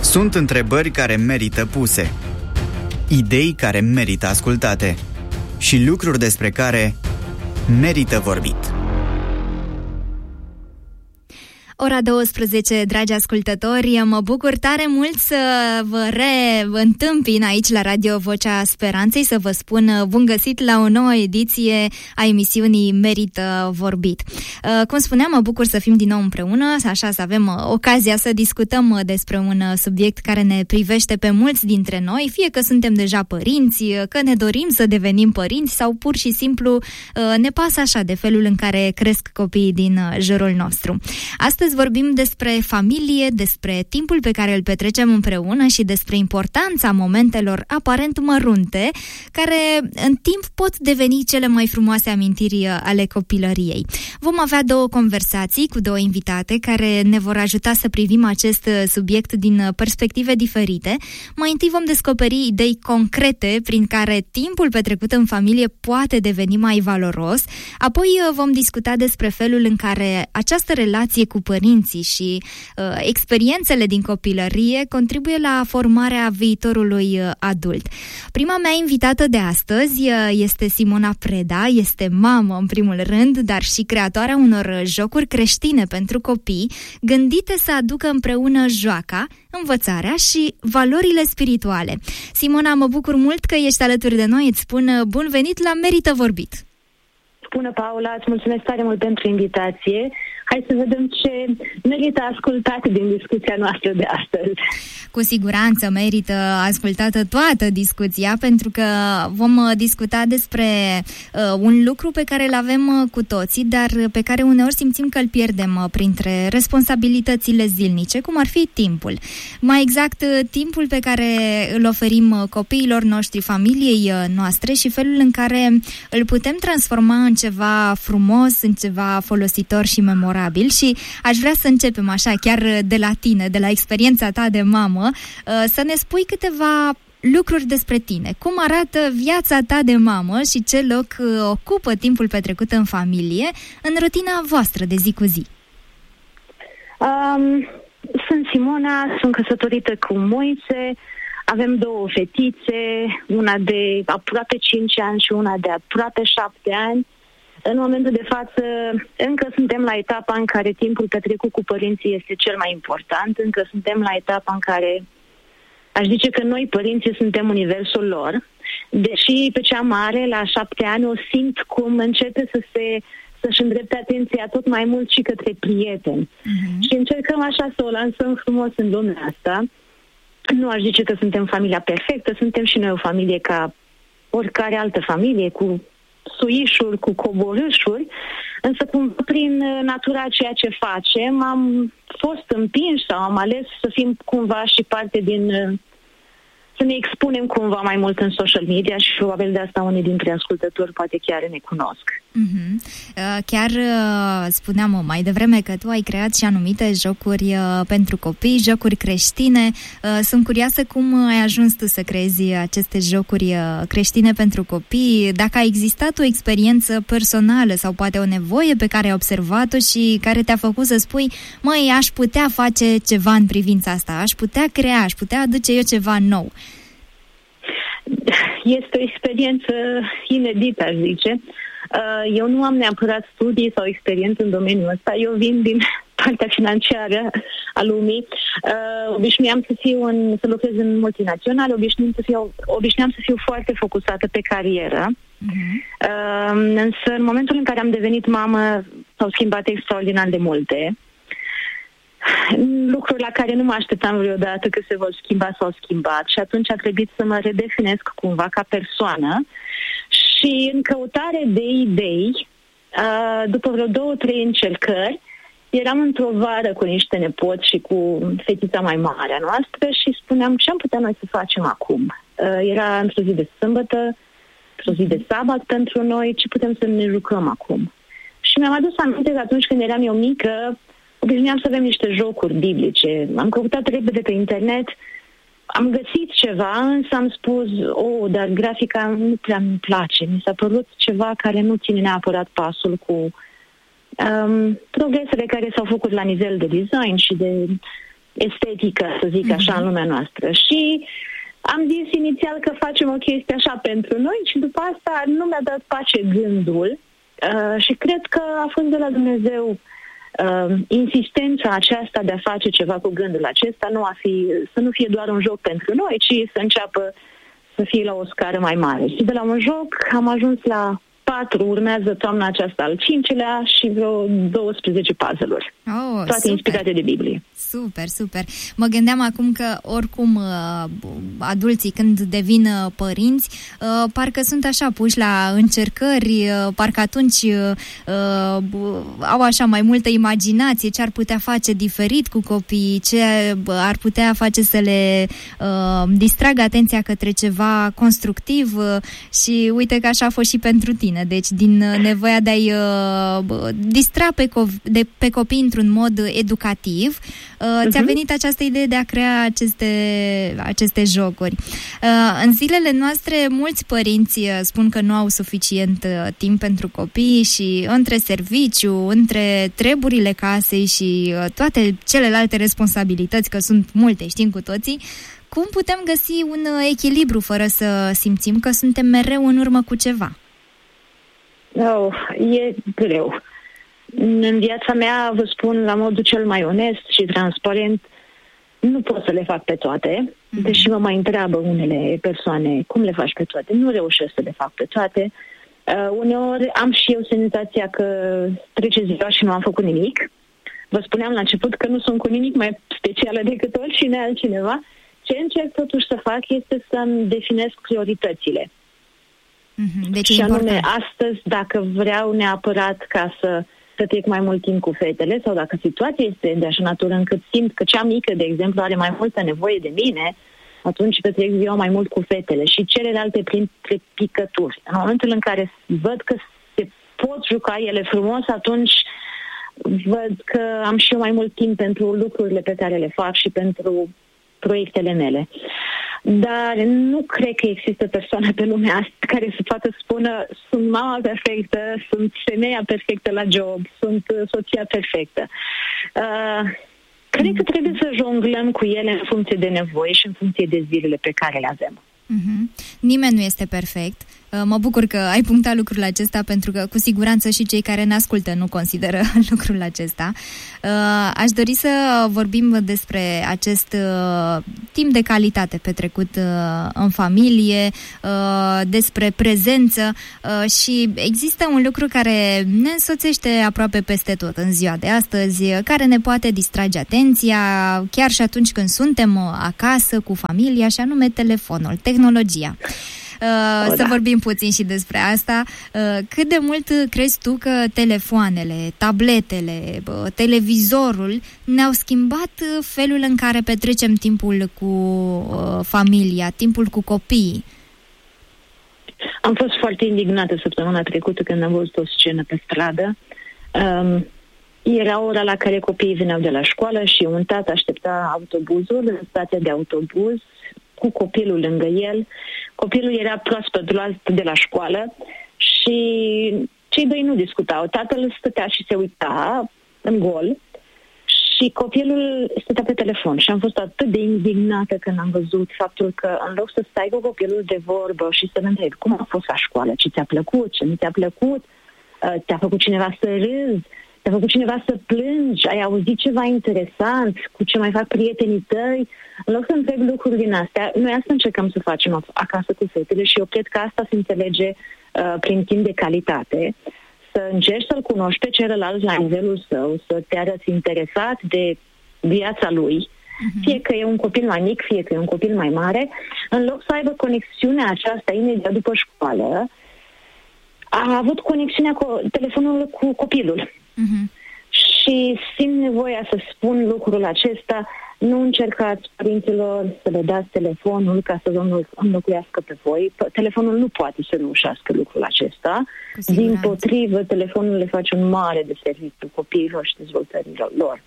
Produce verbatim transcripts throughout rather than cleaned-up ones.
Sunt întrebări care merită puse, idei care merită ascultate și lucruri despre care merită vorbit. Ora douăsprezece, dragi ascultători, mă bucur tare mult să vă reîntâmpin aici la Radio Vocea Speranței, să vă spun bun găsit la o nouă ediție a emisiunii Merită Vorbit. Cum spuneam, mă bucur să fim din nou împreună, așa să avem ocazia să discutăm despre un subiect care ne privește pe mulți dintre noi, fie că suntem deja părinți, că ne dorim să devenim părinți sau pur și simplu ne pasă așa de felul în care cresc copiii din jurul nostru. Astăzi vorbim despre familie, despre timpul pe care îl petrecem împreună și despre importanța momentelor aparent mărunte, care în timp pot deveni cele mai frumoase amintiri ale copilăriei. Vom avea două conversații cu două invitate care ne vor ajuta să privim acest subiect din perspective diferite. Mai întâi vom descoperi idei concrete prin care timpul petrecut în familie poate deveni mai valoros, apoi vom discuta despre felul în care această relație cu părinții și uh, experiențele din copilărie contribuie la formarea viitorului uh, adult. Prima mea invitată de astăzi uh, este Simona Preda, este mamă în primul rând, dar și creatoarea unor jocuri creștine pentru copii, gândite să aducă împreună joaca, învățarea și valorile spirituale. Simona, mă bucur mult că ești alături de noi, îți spun uh, bun venit la Merită Vorbit! Bună, Paula, îți mulțumesc tare mult pentru invitație. Hai să vedem ce merită ascultat din discuția noastră de astăzi. Cu siguranță merită ascultată toată discuția, pentru că vom discuta despre uh, un lucru pe care îl avem uh, cu toții, dar pe care uneori simțim că îl pierdem uh, printre responsabilitățile zilnice, cum ar fi timpul. Mai exact, uh, timpul pe care îl oferim uh, copiilor noștri, familiei uh, noastre și felul în care îl putem transforma în ceva frumos, în ceva folositor și memorabil. Și aș vrea să începem așa, chiar de la tine, de la experiența ta de mamă, să ne spui câteva lucruri despre tine. Cum arată viața ta de mamă și ce loc ocupă timpul petrecut în familie în rutina voastră de zi cu zi? Um, sunt Simona, sunt căsătorită cu Moise, avem două fetițe, una de aproape cinci ani și una de aproape șapte ani. În momentul de față, încă suntem la etapa în care timpul petrecut cu părinții este cel mai important. Încă suntem la etapa în care aș zice că noi, părinții, suntem universul lor. Deși pe cea mare, la șapte ani, o simt cum începe să se, să-și îndrepte atenția tot mai mult și către prieteni. Uh-huh. Și încercăm așa să o lansăm frumos în lumea asta. Nu aș zice că suntem familia perfectă, suntem și noi o familie ca oricare altă familie, cu suișuri, cu coborâșuri, însă cumva prin natura ceea ce facem am fost împinși sau am ales să fim cumva și parte din, să ne expunem cumva mai mult în social media și probabil de asta unii dintre ascultători poate chiar ne cunosc. Uh-huh. Chiar spuneam mai devreme că tu ai creat și anumite jocuri pentru copii, jocuri creștine. Sunt curioasă cum ai ajuns tu să creezi aceste jocuri creștine pentru copii, dacă a existat o experiență personală sau poate o nevoie pe care ai observat-o și care te-a făcut să spui, măi, aș putea face ceva în privința asta, aș putea crea, aș putea aduce eu ceva nou. Este o experiență inedită, aș zice. Eu nu am neapărat studii sau experiență în domeniul ăsta. Eu vin din partea financiară a lumii. Obișnuiam să fiu în, să lucrez în multinaționale, obișnuiam să fiu, obișnuiam să fiu foarte focusată pe carieră. Uh-huh. Însă în momentul în care am devenit mamă s-au schimbat extraordinar de multe. Lucruri la care nu mă așteptam vreodată că se vor schimba, s-au schimbat și atunci a trebuit să mă redefinesc cumva ca persoană și în căutare de idei, după vreo două, trei încercări, eram într-o vară cu niște nepoți și cu fetița mai mare a noastră și spuneam ce am putea noi să facem acum. Era într-o zi de sâmbătă, într-o zi de sabat pentru noi, ce putem să ne jucăm acum. Și mi-am adus aminte că atunci când eram eu mică, obișnuiam să avem niște jocuri biblice. Am căutat repede pe internet, am găsit ceva, însă am spus, oh, dar grafica nu prea îmi place. Mi s-a părut ceva care nu ține neapărat pasul cu um, progresele care s-au făcut la nivel de design și de estetică, să zic așa, în lumea noastră. Și am zis inițial că facem o chestie așa pentru noi și după asta nu mi-a dat pace gândul uh, și cred că a fost de la Dumnezeu uh, insistența aceasta de a face ceva cu gândul acesta, nu a fi, să nu fie doar un joc pentru noi, ci să înceapă să fie la o scară mai mare. Și de la un joc am ajuns la patru, urmează toamna aceasta al cincilea și vreo douăsprezece puzzle-uri. Oh, toate super. Inspirate de Biblie. Super, super. Mă gândeam acum că oricum adulții când devin părinți, parcă sunt așa puși la încercări, parcă atunci au așa mai multă imaginație, ce ar putea face diferit cu copiii, ce ar putea face să le distragă atenția către ceva constructiv și uite că așa a fost și pentru tine. Deci din nevoia de a-i uh, distra pe, co- de, pe copii într-un mod educativ, uh, uh-huh. ți-a venit această idee de a crea aceste, aceste jocuri. Uh, în zilele noastre, mulți părinți spun că nu au suficient uh, timp pentru copii și între serviciu, între treburile casei și uh, toate celelalte responsabilități, că sunt multe, știm cu toții, cum putem găsi un echilibru fără să simțim că suntem mereu în urmă cu ceva? Oh, e greu. În viața mea, vă spun la modul cel mai onest și transparent, nu pot să le fac pe toate, mm-hmm. deși mă mai întreabă unele persoane cum le faci pe toate. Nu reușesc să le fac pe toate. Uh, uneori am și eu senzația că trece ziua și nu am făcut nimic. Vă spuneam la început că nu sunt cu nimic mai specială decât oricine altcineva. Ce încerc totuși să fac este să-mi definesc prioritățile. Deci și anume, astăzi, dacă vreau neapărat ca să, să trec mai mult timp cu fetele sau dacă situația este de așa natură încât simt că cea mică, de exemplu, are mai multă nevoie de mine, atunci petrec ziua mai mult cu fetele și celelalte prin picături. În momentul în care văd că se pot juca ele frumos, atunci văd că am și eu mai mult timp pentru lucrurile pe care le fac și pentru proiectele mele. Dar nu cred că există persoane pe lumea asta care să poată spună sunt mama perfectă, sunt femeia perfectă la job, sunt soția perfectă. Uh, cred că trebuie să jonglăm cu ele în funcție de nevoi și în funcție de zilele pe care le avem. Uh-huh. Nimeni nu este perfect. Mă bucur că ai punctat lucrul acesta, pentru că cu siguranță și cei care ne ascultă nu consideră lucrul acesta. Aș dori să vorbim despre acest timp de calitate petrecut în familie, despre prezență și există un lucru care ne însoțește aproape peste tot în ziua de astăzi, care ne poate distrage atenția chiar și atunci când suntem acasă cu familia, și anume telefonul, tehnologia. Uh, să vorbim puțin și despre asta. Uh, cât de mult crezi tu că telefoanele, tabletele, uh, televizorul ne-au schimbat felul în care petrecem timpul cu uh, familia, timpul cu copiii? Am fost foarte indignată săptămâna trecută când am văzut o scenă pe stradă. Um, era ora la care copiii veneau de la școală și un tată aștepta autobuzul în stația de autobuz cu copilul lângă el. Copilul era proaspăt luat de la școală și cei doi nu discutau. Tatăl stătea și se uita în gol și copilul stătea pe telefon. Și am fost atât de indignată când am văzut faptul că în loc să stai cu copilul de vorbă și să-l întrebi cum a fost la școală, ce ți-a plăcut, ce nu ți-a plăcut, te-a făcut cineva să râzi, te-a făcut cineva să plângi, ai auzit ceva interesant, cu ce mai fac prietenii tăi. În loc să întreb lucruri din astea, noi asta încercăm să facem acasă cu fetele și eu cred că asta se înțelege uh, prin timp de calitate, să încerci să-l cunoști pe celălalt la nivelul său, să te arăți interesat de viața lui, uh-huh. fie că e un copil mai mic, fie că e un copil mai mare, în loc să aibă conexiunea aceasta imediat după școală, a avut conexiunea cu telefonul cu copilul. Uh-huh. Și simt nevoia să spun lucrul acesta. Nu încercați, părinților, să le dați telefonul ca să vă înlocuiască pe voi. Telefonul nu poate să reușească lucrul acesta. Dimpotrivă, telefonul le face un mare de serviciu copiilor și dezvoltărilor lor.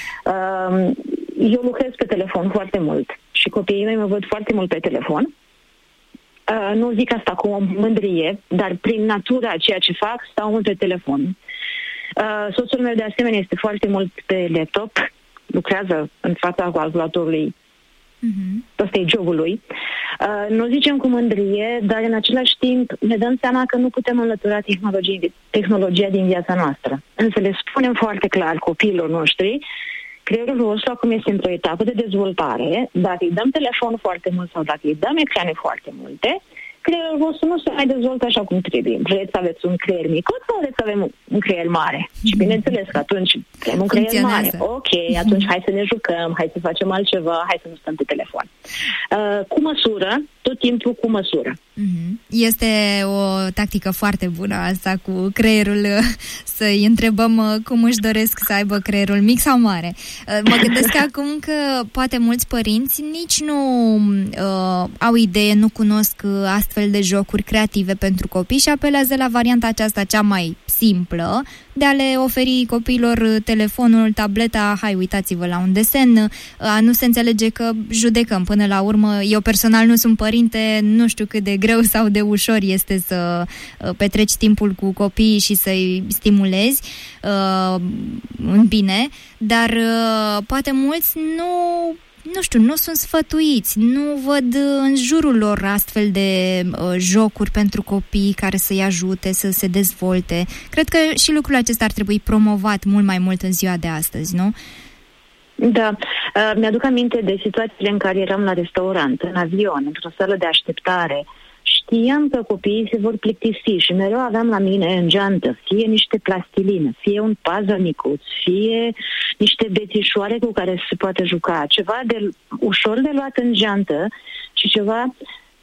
Eu lucrez pe telefon foarte mult și copiii mei mă văd foarte mult pe telefon. Nu zic asta cu o mândrie, dar prin natura a ceea ce fac, stau mult pe telefon. Uh, soțul meu de asemenea este foarte mult pe laptop. lucrează în fața calculatorului. Uh-huh. Asta e jobul lui. Uh, nu zicem cu mândrie, dar în același timp ne dăm seama că nu putem înlătura tehnologie, tehnologia din viața noastră. Însă le spunem foarte clar copiilor noștri, creierul vostru acum este într-o etapă de dezvoltare, dacă îi dăm telefon foarte mult sau dacă îi dăm ecrane foarte multe, creierul vostru nu se mai dezvoltă așa cum trebuie. Vreți să aveți un creier mic sau vreți să avem un creier mare? Mm-hmm. Și bineînțeles că atunci avem un creier mare. Ok, atunci hai să ne jucăm, hai să facem altceva, hai să nu stăm pe telefon. Uh, cu măsură, tot timpul cu măsură. Mm-hmm. Este o tactică foarte bună asta cu creierul, să-i întrebăm cum își doresc să aibă creierul, mic sau mare. Mă gândesc acum că poate mulți părinți nici nu uh, au idee, nu cunosc astfel de jocuri creative pentru copii și apelează la varianta aceasta cea mai simplă de a le oferi copiilor telefonul, tableta, hai uitați-vă la un desen, a nu se înțelege că judecăm până la urmă. Eu personal nu sunt părinte, nu știu cât de greu sau de ușor este să petreci timpul cu copiii și să-i stimulezi uh, în bine, dar uh, poate mulți nu nu știu, nu sunt sfătuiți, nu văd în jurul lor astfel de uh, jocuri pentru copii care să-i ajute să se dezvolte. Cred că și lucrul acesta ar trebui promovat mult mai mult în ziua de astăzi, nu? Da. Uh, mi-aduc aminte de situațiile în care eram la restaurant, în avion, într-o sală de așteptare. Știam că copiii se vor plictisi și mereu aveam la mine în geantă fie niște plastiline, fie un puzzle micuț, fie niște bețișoare cu care se poate juca, ceva de ușor de luat în geantă și ceva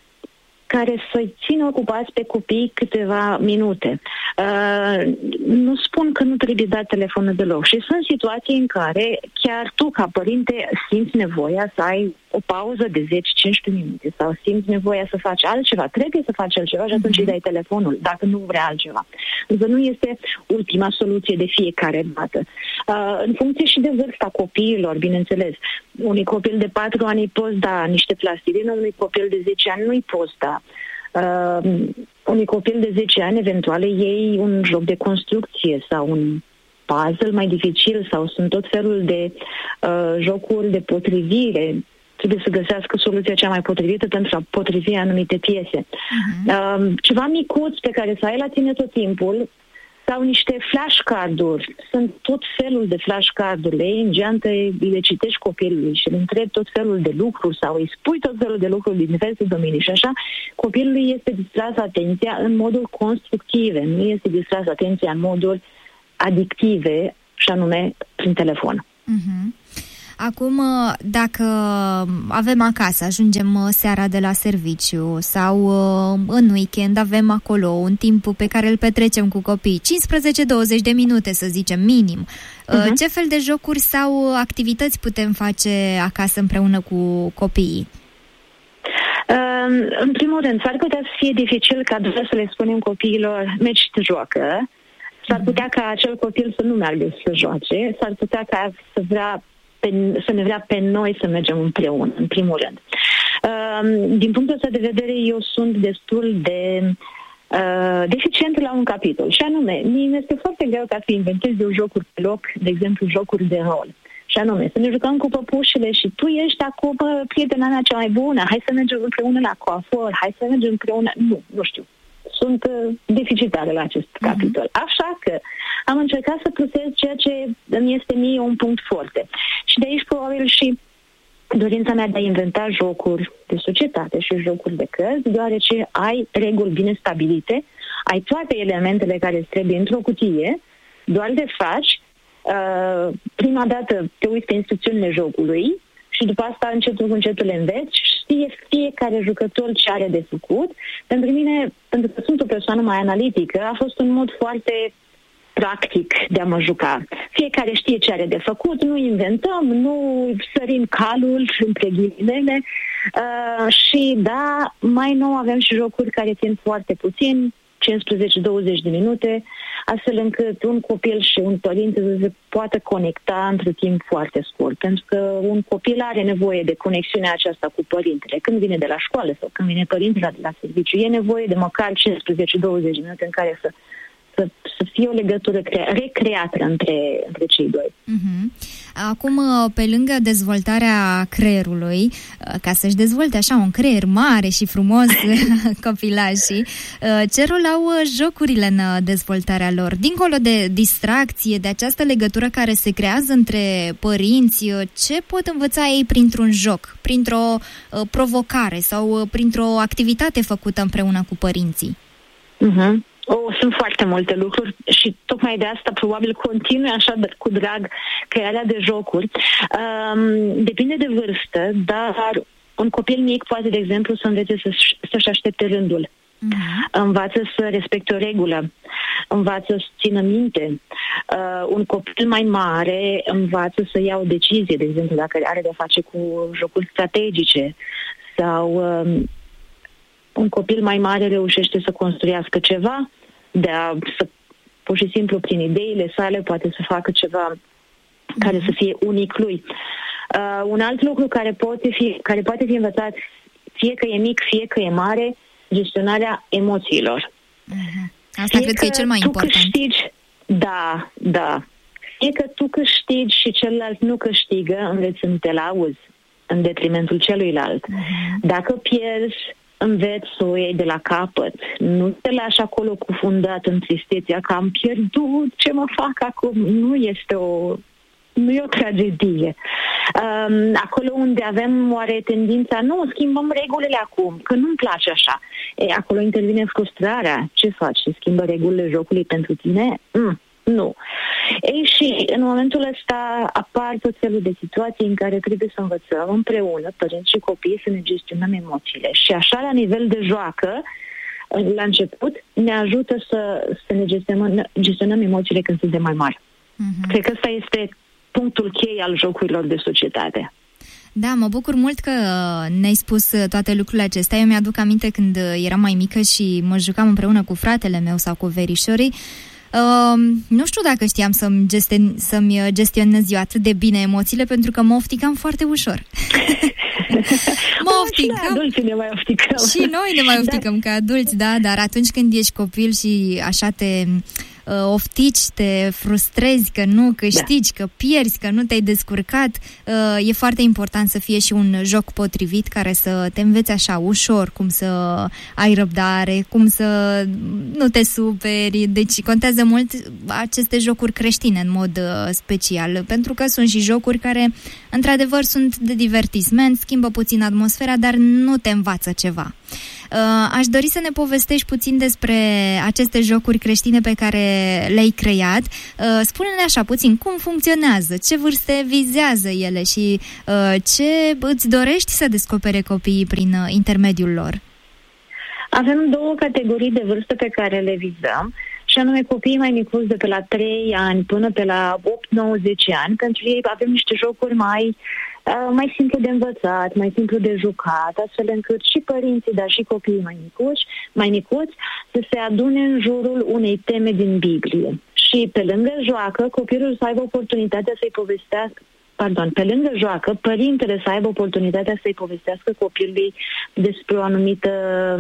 care să-i țină ocupați pe copii câteva minute. Uh, nu spun că nu trebuie dat telefonul deloc și sunt situații în care chiar tu, ca părinte, simți nevoia să ai o pauză de zece cincisprezece minute sau simți nevoia să faci altceva. Trebuie să faci altceva și atunci îi dai telefonul, dacă nu vrea altceva. Însă nu este ultima soluție de fiecare dată. Uh, în funcție și de vârsta copiilor, bineînțeles. Unui copil de patru ani îi poți da niște plastiline, unui copil de zece ani nu îi poți da. Uh, unui copil de zece ani, eventual, iei un joc de construcție sau un puzzle mai dificil sau sunt tot felul de uh, jocuri de potrivire. Trebuie să găsească soluția cea mai potrivită pentru a potrivi anumite piese. Uh-huh. Uh, ceva micuț pe care să ai la tine tot timpul sau niște flashcard-uri. Sunt tot felul de flashcard-uri. Le iei în geantă, le citești copilului și îl întrebi tot felul de lucruri sau îi spui tot felul de lucruri din diverse domenii și așa, copilului este distrasă atenția în moduri constructive, nu este distrasă atenția în moduri adictive și anume prin telefon. Uh-huh. Acum, dacă avem acasă, ajungem seara de la serviciu sau în weekend avem acolo un timp pe care îl petrecem cu copii, cincisprezece douăzeci de minute, să zicem, minim. Uh-huh. Ce fel de jocuri sau activități putem face acasă împreună cu copiii? Uh, în primul rând, s-ar putea să fie dificil ca doar să le spunem copiilor, mergi și te joacă. S-ar putea ca acel copil să nu meargă să joace, s-ar putea ca să vrea Pe, să ne vrea pe noi să mergem împreună, în primul rând. Uh, din punctul ăsta de vedere, eu sunt destul de uh, deficient la un capitol. Și anume, mie este foarte greu ca să inventez eu jocuri pe loc, de exemplu, jocuri de rol. Și anume, să ne jucăm cu păpușile și tu ești acum prietena mea cea mai bună, hai să mergem împreună la coafor, hai să mergem împreună... Nu, nu știu. Sunt uh, deficitare la acest uh-huh. capitol. Așa că am încercat să plusez ceea ce îmi este mie un punct foarte. Și de aici probabil și dorința mea de a inventa jocuri de societate și jocuri de cărți, deoarece ai reguli bine stabilite, ai toate elementele care îți trebuie într-o cutie, doar le faci, uh, prima dată te uiți pe instrucțiunile jocului și după asta încetul cu încetul le înveți, știe fiecare jucător ce are de făcut. Pentru mine, pentru că sunt o persoană mai analitică, a fost un mod foarte practic de a mă juca. Fiecare știe ce are de făcut, nu inventăm, nu sărim calul între ghilimele uh, și da, mai nou avem și jocuri care țin foarte puțin, cincisprezece douăzeci de minute, astfel încât un copil și un părinte să se poată conecta într-un timp foarte scurt. Pentru că un copil are nevoie de conexiunea aceasta cu părintele. Când vine de la școală sau când vine părintele de la serviciu, e nevoie de măcar cincisprezece douăzeci de minute în care să să, să fie o legătură crea- recreată între, între cei doi. Uh-huh. Acum, pe lângă dezvoltarea creierului, ca să-și dezvolte așa un creier mare și frumos copilașii, ce rol au jocurile în dezvoltarea lor? Dincolo de distracție, de această legătură care se creează între părinți, ce pot învăța ei printr-un joc, printr-o provocare sau printr-o activitate făcută împreună cu părinții? Uh-huh. Oh, sunt foarte multe lucruri și tocmai de asta probabil continui așa cu drag crearea de jocuri. Um, depinde de vârstă, dar un copil mic poate, de exemplu, să învețe să, să-și aștepte rândul. Uh-huh. Învață să respecte o regulă, învață să țină minte. Uh, un copil mai mare învață să ia o decizie, de exemplu, dacă are de-a face cu jocuri strategice sau... Um, un copil mai mare reușește să construiască ceva, de a, să, pur și simplu prin ideile sale poate să facă ceva care să fie unic lui. Uh, un alt lucru care poate fi, care poate fi învățat, fie că e mic, fie că e mare, gestionarea emoțiilor. Uh-huh. Asta fie cred că, că e cel mai important. Câștigi, da, da. Fie că tu câștigi și celălalt nu câștigă, înveți să nu te lauzi în detrimentul celuilalt. Uh-huh. Dacă pierzi, înveți să o iei de la capăt. Nu te lași acolo cufundat în tristețea că am pierdut, ce mă fac acum? Nu este o... Nu e o tragedie. Um, acolo unde avem oare tendința, nu, schimbăm regulile acum, că nu-mi place așa. E, acolo intervine frustrarea. Ce faci? Se schimbă regulile jocului pentru tine? Mm, nu. Ei, și în momentul ăsta apar tot felul de situații în care trebuie să învățăm împreună, părinți și copii, să ne gestionăm emoțiile. Și așa, la nivel de joacă, la început, ne ajută să, să ne gestionăm, gestionăm emoțiile când suntem mai mari. Uh-huh. Cred că ăsta este punctul cheie al jocurilor de societate. Da, mă bucur mult că ne-ai spus toate lucrurile acestea. Eu mi-aduc aminte când eram mai mică și mă jucam împreună cu fratele meu sau cu verișorii. Uh, nu știu dacă știam să-mi, gesten, să-mi gestionez eu atât de bine emoțiile, pentru că mă ofticam foarte ușor. mă ofticam. Și adulții ne mai ofticăm. Și noi ne mai ofticăm da. Ca adulți, da, dar atunci când ești copil și așa te uh, oftici, te frustrezi că nu câștigi, da. Că pierzi, că nu te-ai descurcat, uh, e foarte important să fie și un joc potrivit care să te înveți așa ușor, cum să ai răbdare, cum să nu te superi. Deci contează mult aceste jocuri creștine în mod uh, special, pentru că sunt și jocuri care într-adevăr sunt de divertisment, schimbă puțin atmosfera, dar nu te învață ceva. Uh, aș dori să ne povestești puțin despre aceste jocuri creștine pe care le-ai creat. Uh, spune-ne așa puțin cum funcționează, ce vârste vizează ele și uh, ce îți dorești să descopere copiii prin uh, intermediul lor. Avem două categorii de vârstă pe care le vizăm, și anume copiii mai micuți de pe la trei ani până pe la opt nouă zece ani. Pentru ei avem niște jocuri mai, uh, mai simplu de învățat, mai simplu de jucat, astfel încât și părinții, dar și copiii mai micuți, mai micuți să se adune în jurul unei teme din Biblie. Și pe lângă joacă, copilul să aibă oportunitatea să-i povestească, pardon, pe lângă joacă, părintele să aibă oportunitatea să-i povestească copilului despre o anumită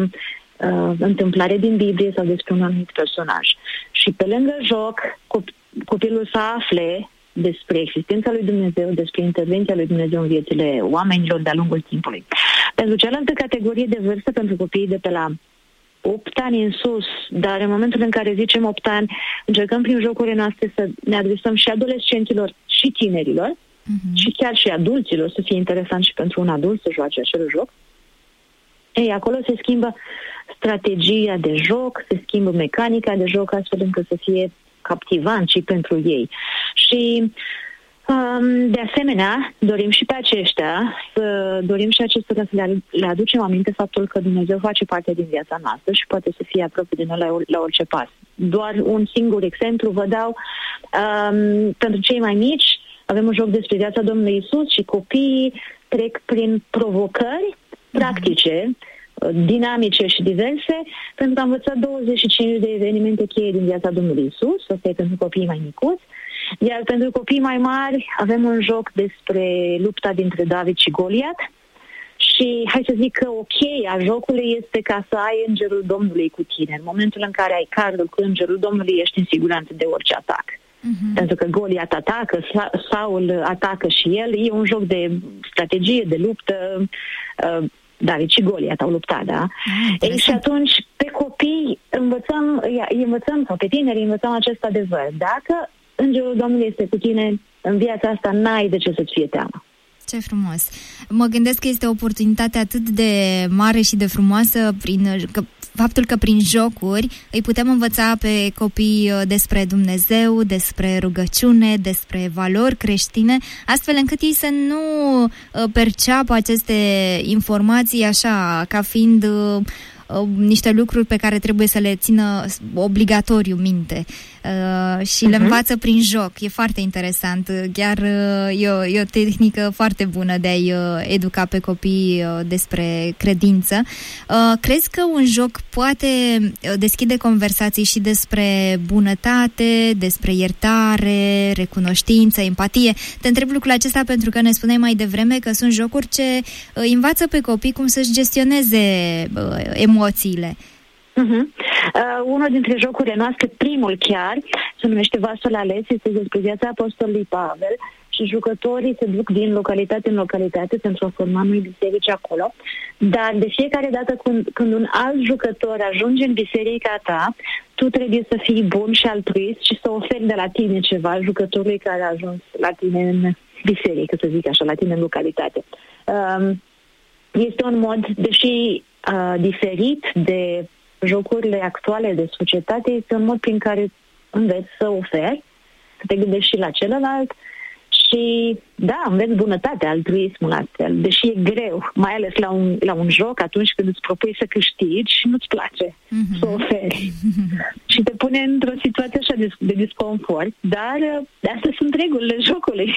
Uh, întâmplare din Biblie sau despre un anumit personaj. Și pe lângă joc, cop- copilul să afle despre existența lui Dumnezeu, despre intervenția lui Dumnezeu în viețile oamenilor de-a lungul timpului. Pentru cealaltă categorie de vârstă, pentru copiii de pe la opt ani în sus, dar în momentul în care zicem opt ani, încercăm prin jocurile noastre să ne adresăm și adolescenților și tinerilor, uh-huh. și chiar și adulților, să fie interesant și pentru un adult să joace acel joc. Ei, acolo se schimbă strategia de joc, se schimbă mecanica de joc, astfel încât să fie captivant și pentru ei. Și um, de asemenea, dorim și pe aceștia, să dorim și acestora să le, le aducem aminte faptul că Dumnezeu face parte din viața noastră și poate să fie aproape de noi la, la orice pas. Doar un singur exemplu vă dau. Um, pentru cei mai mici, avem un joc despre viața Domnului Iisus și copiii trec prin provocări practice, dinamice și diverse, pentru că am învățat douăzeci și cinci de evenimente cheie din viața Domnului Iisus, asta e pentru copiii mai micuți, iar pentru copiii mai mari avem un joc despre lupta dintre David și Goliat și Și hai să zic că o cheie a jocului este ca să ai îngerul Domnului cu tine. În momentul în care ai cardul cu îngerul Domnului, ești în siguranță de orice atac. Uh-huh. Pentru că Goliat atacă, Saul atacă și el. E un joc de strategie, de luptă. Uh, David și Goliat au luptat, da? Ah, Ei, și atunci, pe copii, învățăm, îi învățăm, sau pe tineri, îi învățăm acest adevăr. Dacă îngerul Domnului este cu tine, în viața asta n-ai de ce să-ți fie teamă. Ce frumos! Mă gândesc că este o oportunitate atât de mare și de frumoasă prin că, faptul că prin jocuri îi putem învăța pe copii despre Dumnezeu, despre rugăciune, despre valori creștine, astfel încât ei să nu perceapă aceste informații așa, ca fiind niște lucruri pe care trebuie să le țină obligatoriu minte uh, și uh-huh. le învață prin joc. E foarte interesant. Chiar uh, e, o, e o tehnică foarte bună de a-i uh, educa pe copii uh, despre credință. Uh, crezi că un joc poate deschide conversații și despre bunătate, despre iertare, recunoștință, empatie? Te întreb lucrul acesta pentru că ne spuneai mai devreme că sunt jocuri ce uh, învață pe copii cum să-și gestioneze uh, emoțiile emoțiile. Uh-huh. Uh, unul dintre jocurile noastre, primul chiar, se numește Vasul ales, este despre viața apostolului Pavel și jucătorii se duc din localitate în localitate pentru a forma noi biserici acolo, dar de fiecare dată când, când un alt jucător ajunge în biserica ta, tu trebuie să fii bun și altruist și să oferi de la tine ceva jucătorului care a ajuns la tine în biserică, să zic așa, la tine în localitate. Uh, este un mod, deși Uh, diferit de jocurile actuale de societate, este un mod prin care înveți să oferi, să te gândești și la celălalt și, da, înveți bunătatea, altruismul astfel, deși e greu, mai ales la un, la un joc, atunci când îți propui să câștigi și nu-ți place mm-hmm. să oferi. Și te pune într-o situație așa de, de disconfort, dar de astea sunt regulile jocului.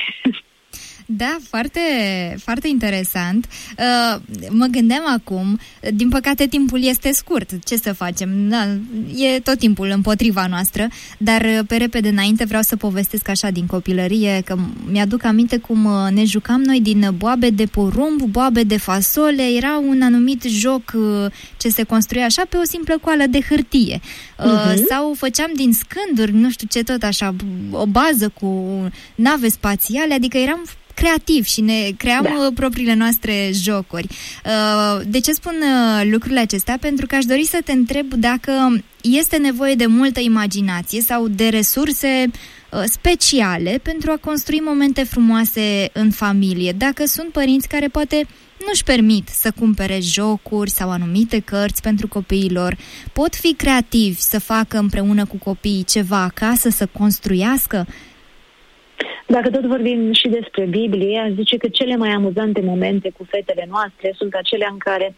Da, foarte, foarte interesant. Uh, mă gândeam acum, din păcate timpul este scurt, ce să facem? Da, e tot timpul împotriva noastră, dar pe repede înainte vreau să povestesc așa din copilărie, că mi-aduc aminte cum ne jucam noi din boabe de porumb, boabe de fasole, era un anumit joc ce se construia așa pe o simplă coală de hârtie. Uh, uh-huh. Sau făceam din scânduri, nu știu ce tot așa, o bază cu nave spațiale, adică eram creativ și ne cream da. propriile noastre jocuri. De ce spun lucrurile acestea? Pentru că aș dori să te întreb dacă este nevoie de multă imaginație sau de resurse speciale pentru a construi momente frumoase în familie. Dacă sunt părinți care poate nu-și permit să cumpere jocuri sau anumite cărți pentru copiilor, pot fi creativi să facă împreună cu copiii ceva acasă, să construiască? Dacă tot vorbim și despre Biblie, aș zice că cele mai amuzante momente cu fetele noastre sunt acelea în care